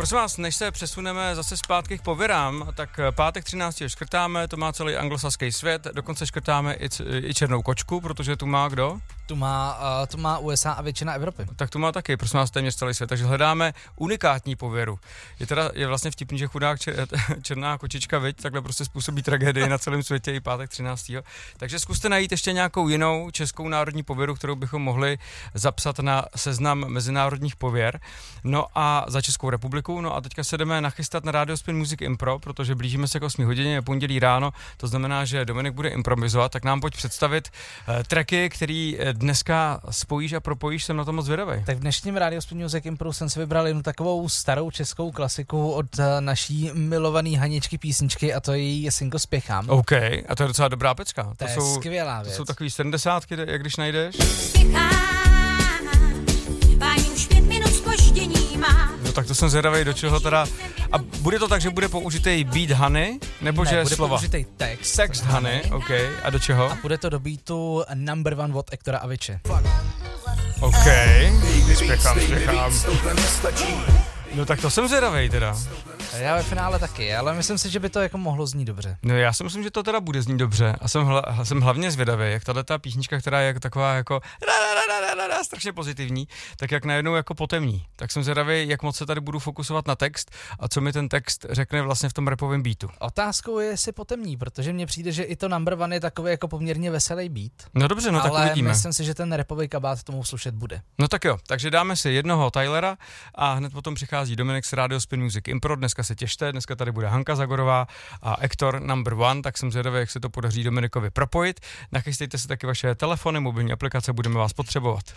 prosím vás, než se přesuneme zase zpátky k pověrám, tak pátek 13. škrtáme, to má celý anglosaský svět, dokonce škrtáme i černou kočku, protože tu má kdo? Tu má USA a většina Evropy. Tak tu má taky, prosím vás, téměř celý svět, takže hledáme unikátní pověru. Je vlastně vtipný, že chudák černá kočička, viď, takhle prostě způsobí tragédii na celém světě i pátek 13. Takže zkuste najít ještě nějakou jinou českou národní pověru, kterou bychom mohli zapsat na seznam mezinárodních pověr. No a za Českou republiku, no a teďka se jdeme nachystat na Radio Spin Music Impro, protože blížíme se k 8 hodině, je pondělí ráno, to znamená, že Dominik bude improvizovat, tak nám pojď představit tracky, který dneska spojíš a propojíš, jsem na to moc zvědavej. Tak v dnešním Radio Spin Music Impro jsem si vybral jen takovou starou českou klasiku od naší milované Haničky písničky a to je její single Spěchám. OK, a to je docela dobrá pecka. To je skvělá věc. To jsou takový 70, jak když najdeš. No tak to jsem zvědavej, do čeho teda. A bude to tak, že bude použitý beat Hany, nebo ne, že bude slova? použitý text. Text Hany, OK. A do čeho? A bude to do beatu Number One od Ektora Aviče. OK. Spěchám. No tak to jsem zvědavej teda. Já ve finále taky, ale myslím si, že by to jako mohlo znít dobře. No já si myslím, že to teda bude znít dobře a jsem hlavně zvědavý, jak tato písnička, která je taková jako strašně pozitivní, tak jak najednou jako potemní. Tak jsem zvědavý, jak moc se tady budu fokusovat na text a co mi ten text řekne vlastně v tom rapovém beatu. Otázkou je, jestli potemní, protože mně přijde, že i to Number One je takový jako poměrně veselý beat. No dobře, no tak uvidíme. Ale myslím si, že ten rapový kabát tomu slušet bude. No tak jo, takže dáme si jednoho Tylera a hned potom přichází Dominik z Radio Spin Music Impro. Dneska se těšte, dneska tady bude Hanka Zagorová a Ektor Number One, tak jsem zvědavý, jak se to podaří Dominikovi propojit. Nachystejte si taky vaše telefony, mobilní aplikace, budeme vás potřebovat.